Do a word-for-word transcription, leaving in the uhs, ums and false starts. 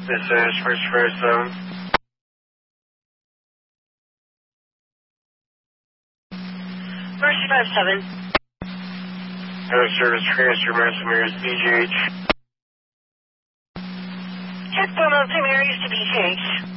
This is First First Zone. Mercy five seven. Air Service Transfer Messenger is B G H. Check one oh two areas to B G H.